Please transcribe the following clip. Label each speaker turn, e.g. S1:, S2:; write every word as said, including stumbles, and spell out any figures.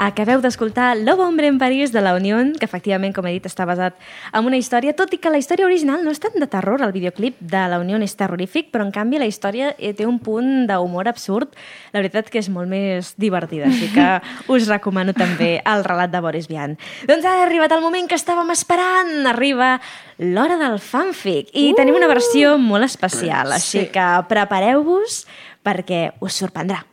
S1: Acabeu d'escoltar Lobo Hombre en París de la Unión, que efectivament, com he dit, està basat en una història, tot i que la història original no és tant de terror, el videoclip de la Unión és terrorífic, però en canvi la història té un punt d'humor absurd, la veritat que és molt més divertida, així que us recomano també el relat de Boris Vian. Doncs ha arribat el moment que estàvem esperant, arriba l'hora del fanfic, i uh! tenim una versió molt especial, així sí. que prepareu-vos perquè us sorprendrà.